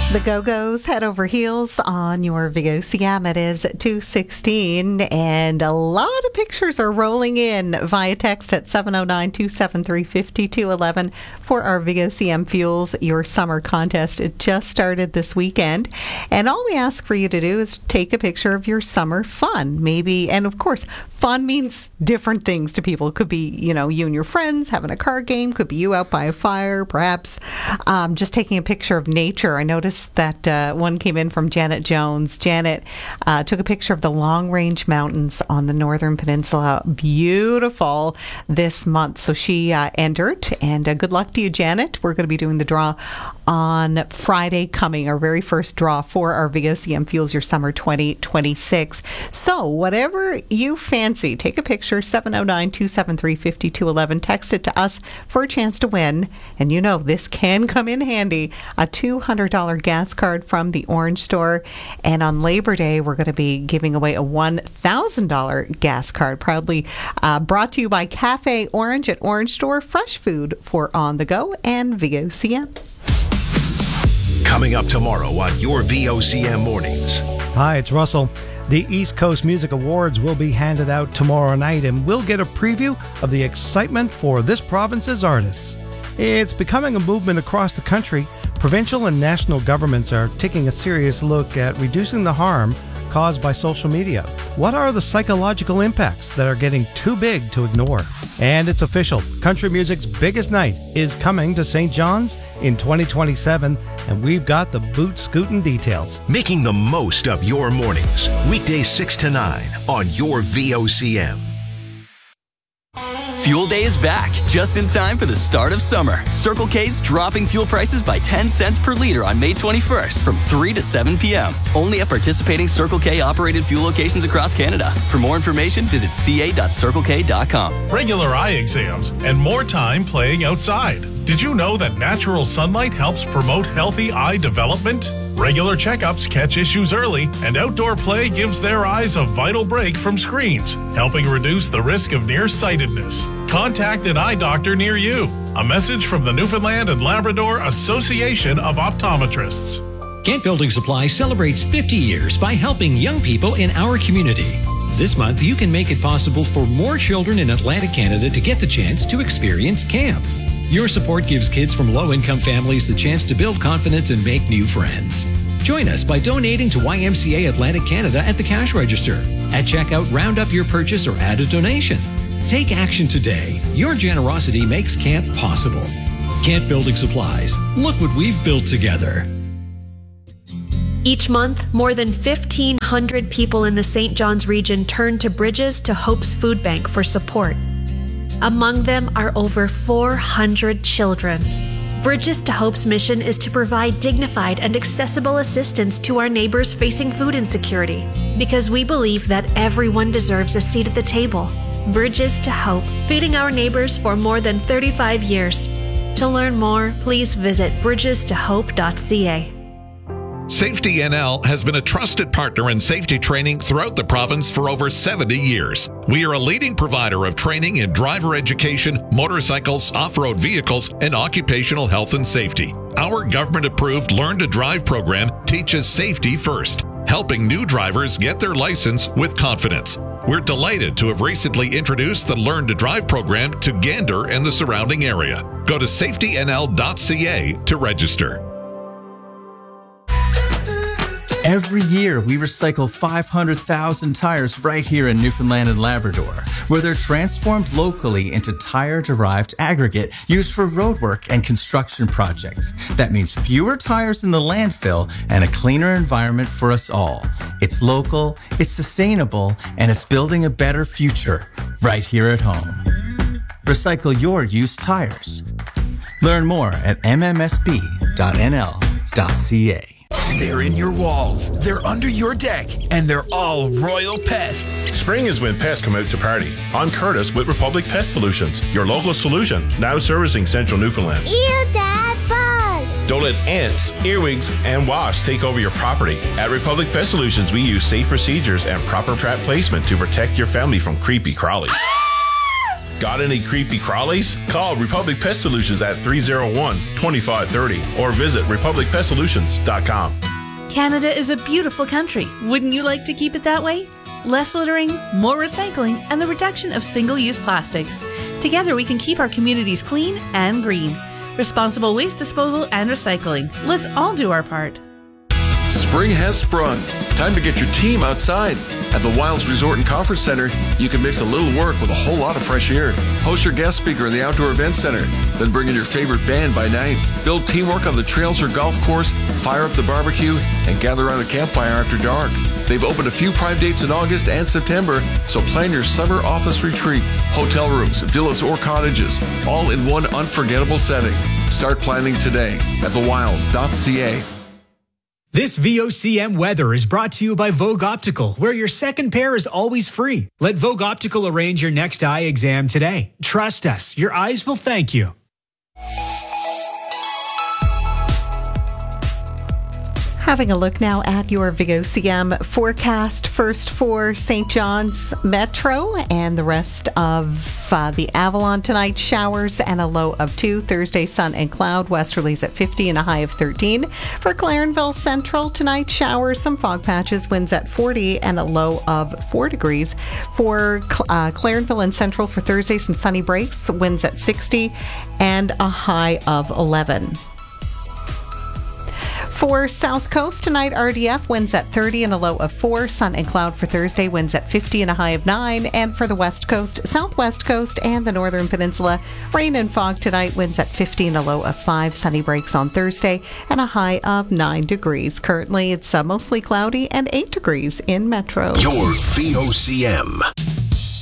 The Go-Go's head over heels on your VOCM. It is 2:16, and a lot of pictures are rolling in via text at 709-273-5211 for our VOCM Fuels Your Summer contest. It just started this weekend, and all we ask for you to do is take a picture of your summer fun, maybe. And of course, fun means different things to people. It could be, you and your friends having a card game. Could be you out by a fire, perhaps just taking a picture of nature. I noticed that one came in from Janet Jones. Janet took a picture of the Long Range Mountains on the Northern Peninsula. Beautiful this month. So she entered, and good luck to you, Janet. We're going to be doing the draw on Friday coming, our very first draw for our VOCM Fuels Your Summer 2026. So whatever you fancy, take a picture, 709-273-5211. Text it to us for a chance to win. And this can come in handy, a $200 gas card from the Orange Store. And on Labor Day, we're going to be giving away a $1,000 gas card, proudly brought to you by Cafe Orange at Orange Store, fresh food for on the go and VOCM. Coming up tomorrow on your VOCM Mornings. Hi, it's Russell. The East Coast Music Awards will be handed out tomorrow night, and we'll get a preview of the excitement for this province's artists. It's becoming a movement across the country. Provincial and national governments are taking a serious look at reducing the harm caused by social media. What are the psychological impacts that are getting too big to ignore? And it's official. Country music's biggest night is coming to St. John's in 2027, and we've got the boot-scootin' details. Making the most of your mornings. Weekdays 6 to 9 on your VOCM. Fuel Day is back, just in time for the start of summer. Circle K's dropping fuel prices by 10 cents per liter on May 21st from 3 to 7 p.m. Only at participating Circle K operated fuel locations across Canada. For more information, visit ca.circlek.com. Regular eye exams and more time playing outside. Did you know that natural sunlight helps promote healthy eye development? Regular checkups catch issues early, and outdoor play gives their eyes a vital break from screens, helping reduce the risk of nearsightedness. Contact an eye doctor near you. A message from the Newfoundland and Labrador Association of Optometrists. Kent Building Supply celebrates 50 years by helping young people in our community. This month, you can make it possible for more children in Atlantic Canada to get the chance to experience camp. Your support gives kids from low-income families the chance to build confidence and make new friends. Join us by donating to YMCA Atlantic Canada at the cash register. At checkout, round up your purchase or add a donation. Take action today. Your generosity makes camp possible. Kent Building Supplies. Look what we've built together. Each month, more than 1,500 people in the St. John's region turn to Bridges to Hope's Food Bank for support. Among them are over 400 children. Bridges to Hope's mission is to provide dignified and accessible assistance to our neighbors facing food insecurity, because we believe that everyone deserves a seat at the table. Bridges to Hope, feeding our neighbors for more than 35 years. To learn more, please visit bridgestohope.ca. Safety NL has been a trusted partner in safety training throughout the province for over 70 years. We are a leading provider of training in driver education, motorcycles, off-road vehicles, and occupational health and safety. Our government-approved Learn to Drive program teaches safety first, helping new drivers get their license with confidence. We're delighted to have recently introduced the Learn to Drive program to Gander and the surrounding area. Go to safetynl.ca to register. Every year, we recycle 500,000 tires right here in Newfoundland and Labrador, where they're transformed locally into tire-derived aggregate used for roadwork and construction projects. That means fewer tires in the landfill and a cleaner environment for us all. It's local, it's sustainable, and it's building a better future right here at home. Recycle your used tires. Learn more at mmsb.nl.ca. They're in your walls, they're under your deck, and they're all royal pests. Spring is when pests come out to party. I'm Curtis with Republic Pest Solutions, your local solution, now servicing Central Newfoundland. Ew, Dad, bugs! Don't let ants, earwigs, and wasps take over your property. At Republic Pest Solutions, we use safe procedures and proper trap placement to protect your family from creepy crawlies. Got any creepy crawlies? Call Republic Pest Solutions at 301-2530 or visit republicpestsolutions.com. Canada is a beautiful country. Wouldn't you like to keep it that way? Less littering, more recycling, and the reduction of single-use plastics. Together we can keep our communities clean and green. Responsible waste disposal and recycling. Let's all do our part. Spring has sprung. Time to get your team outside. At the Wilds Resort and Conference Center, you can mix a little work with a whole lot of fresh air. Host your guest speaker in the Outdoor Event Center. Then bring in your favorite band by night. Build teamwork on the trails or golf course, fire up the barbecue, and gather around a campfire after dark. They've opened a few prime dates in August and September, so plan your summer office retreat. Hotel rooms, villas, or cottages, all in one unforgettable setting. Start planning today at thewilds.ca. This VOCM weather is brought to you by Vogue Optical, where your second pair is always free. Let Vogue Optical arrange your next eye exam today. Trust us, your eyes will thank you. Having a look now at your VOCM forecast, first for St. John's Metro and the rest of the Avalon tonight. Showers and a low of 2. Thursday, sun and cloud. Westerlies at 50 and a high of 13. For Clarenville Central tonight, showers, some fog patches, winds at 40 and a low of 4 degrees. For Clarenville and Central for Thursday, some sunny breaks, winds at 60 and a high of 11. For South Coast tonight, RDF, winds at 30 and a low of 4. Sun and cloud for Thursday, winds at 50 and a high of 9. And for the West Coast, Southwest Coast, and the Northern Peninsula, rain and fog tonight, winds at 50 and a low of 5. Sunny breaks on Thursday and a high of 9 degrees. Currently, it's mostly cloudy and 8 degrees in Metro. Your VOCM.